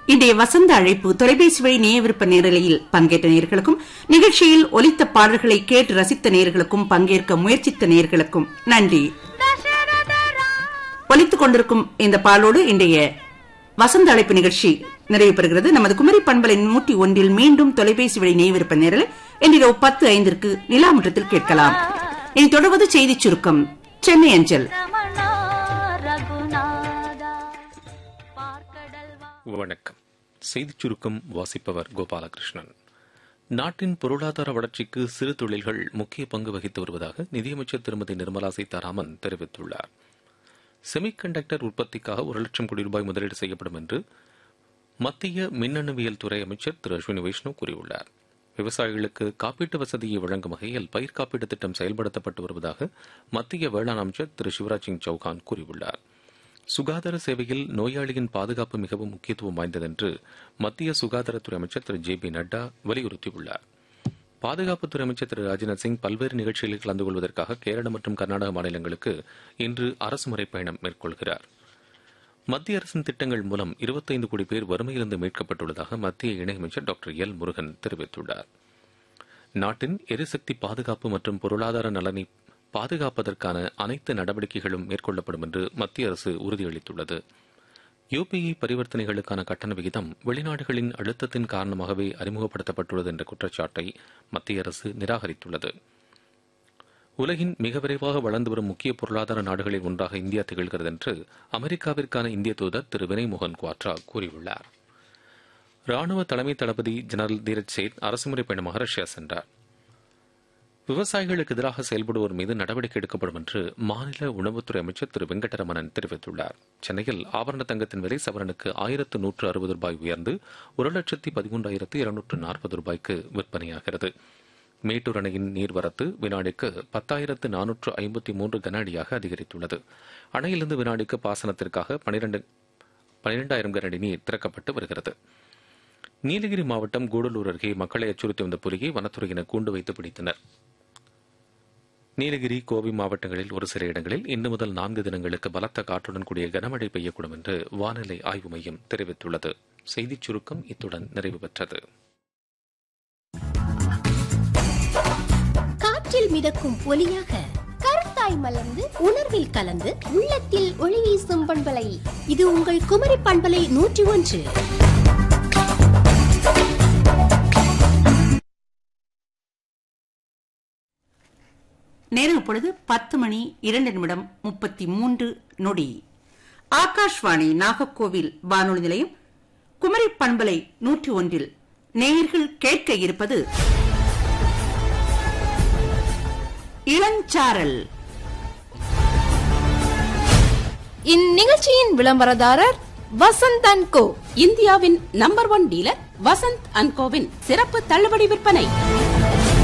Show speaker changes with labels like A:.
A: இன்றைய வசந்த அழைப்பு தொலைபேசி வழி நேய விருப்ப நேரலையில் பங்கேற்ற நேயர்களுக்கும், நிகழ்ச்சியில் ஒலித்த பாடல்களை கேட்டு ரசித்த நேயர்களுக்கும், பங்கேற்க முயற்சித்த நேயர்களுக்கும் நன்றி. ஒலித்துக் கொண்டிருக்கும் இந்த பாலோடு இன்றைய வசந்த அழைப்பு நிகழ்ச்சி நிறைவு பெறுகிறது. நமது குமரி பண்பலை 101 மீண்டும் தொலைபேசி வழி நேய விருப்ப நேரலை இன்றிரவு 10:05 நிலாமுற்றத்தில் கேட்கலாம். இனி தொடர்வது செய்திச் சுருக்கம் சென்னை அஞ்சல்.
B: வணக்கம். செய்திச் சுருக்கம் வாசிப்பவர் கோபாலகிருஷ்ணன். நாட்டின் பொருளாதார வளர்ச்சிக்கு சிறு தொழில்கள் முக்கிய பங்கு வகித்து வருவதாக நிதியமைச்சர் திருமதி நிர்மலா சீதாராமன் தெரிவித்துள்ளார். செமிகண்டக்டர் உற்பத்திக்காக 1 லட்சம் கோடி ரூபாய் முதலீடு செய்யப்படும் என்று மத்திய மின்னணுவியல் துறை அமைச்சர் திரு அஸ்வினி வைஷ்ணவ் கூறியுள்ளார். விவசாயிகளுக்கு காப்பீட்டு வசதியை வழங்கும் வகையில் பயிர் காப்பீட்டு திட்டம் செயல்படுத்தப்பட்டு வருவதாக மத்திய வேளாண் அமைச்சர் திரு சிவராஜ் சிங் சௌகான் கூறியுள்ளார். சுகாதார சேவையில் நோயாளியின் பாதுகாப்பு மிகவும் முக்கியத்துவம் வாய்ந்தது என்று மத்திய சுகாதாரத்துறை அமைச்சர் திரு ஜே பி நட்டா வலியுறுத்தியுள்ளார். பாதுகாப்புத்துறை அமைச்சர் திரு ராஜ்நாத் சிங் பல்வேறு நிகழ்ச்சிகளில் கலந்து கொள்வதற்காக கேரள மற்றும் கர்நாடக மாநிலங்களுக்கு இன்று அரசுமுறை பயணம் மேற்கொள்கிறார். மத்திய அரசின் திட்டங்கள் மூலம் 25 கோடி பேர் வறுமையிலிருந்து மீட்கப்பட்டுள்ளதாக மத்திய இணையமைச்சர் டாக்டர் எல் முருகன் தெரிவித்துள்ளார். நாட்டின் எரிசக்தி பாதுகாப்பு மற்றும் பொருளாதார நலனை பாதுகாப்பதற்கான அனைத்து நடவடிக்கைகளும் மேற்கொள்ளப்படும் என்று மத்திய அரசு உறுதியளித்துள்ளது. யுபிஐ பரிவர்த்தனைகளுக்கான கட்டண விகிதம் வெளிநாடுகளின் அழுத்தத்தின் காரணமாகவே அறிமுகப்படுத்தப்பட்டுள்ளது என்ற குற்றச்சாட்டை மத்திய அரசு நிராகரித்துள்ளது. உலகின் மிக விரைவாக வளர்ந்து வரும் முக்கிய பொருளாதார நாடுகளில் ஒன்றாக இந்தியா திகழ்கிறது என்று அமெரிக்காவிற்கான இந்திய தூதர் திரு வினய் மோகன் குவாட்ரா கூறியுள்ளார். ராணுவ தலைமை தளபதி ஜெனரல் தீரஜ் சேத் அரசுமுறை பயணமாக ரஷ்யா சென்றார். விவசாயிகளுக்கு எதிராக செயல்படுவோர் மீது நடவடிக்கை எடுக்கப்படும் என்று மாநில உணவுத்துறை அமைச்சர் திரு வெங்கடரமணன் தெரிவித்துள்ளார். சென்னையில் ஆபரண தங்கத்தின் விலை சவரனுக்கு 1160 ரூபாய் உயர்ந்து 1,13,240 ரூபாய்க்கு விற்பனையாகிறது. மேட்டூர் அணையின் நீர்வரத்து வினாடிக்கு 10,453 கன அடியாக அதிகரித்துள்ளது. அணையிலிருந்து வினாடிக்கு பாசனத்திற்காக 12,000 கன அடி நீர் திறக்கப்பட்டு வருகிறது. நீலகிரி மாவட்டம் கூடலூர் அருகே மக்களை அச்சுறுத்தி வந்த புலியை வனத்துறையினர் கூண்டு வைத்து பிடித்தனர். நீலகிரி, கோவை மாவட்டங்களில் ஒரு சில இடங்களில் இன்று முதல் 4 தினங்களுக்கு பலத்த காற்றுடன் கூடிய கனமழை பெய்யக்கூடும் என்று வானிலை ஆய்வு மையம் தெரிவித்துள்ளது. செய்திச் சுருக்கம் இத்துடன் நிறைவு பெற்றது.
C: காற்றில் மிதக்கும் ஒலியாக, கருத்தாய் மலர்ந்து உணர்வில் கலந்து உள்ளத்தில் ஒளி வீசும் பண்பலை. இது உங்கள் குமரி பண்பலை 101.
A: நேரம் இப்பொழுது 10:02:33. ஆகாஷ்வாணி நாகர்கோவில் வானொலி நிலையம் குமரி பண்பலை 101 நேயர்கள் கேட்க இருப்பது இளஞ்சாரல்.
D: இந்நிகழ்ச்சியின் விளம்பரதாரர் வசந்த் அண்ட் கோ, இந்தியாவின் number 1 dealer Vasanth and CoWIN சிறப்பு தள்ளுபடி விற்பனை.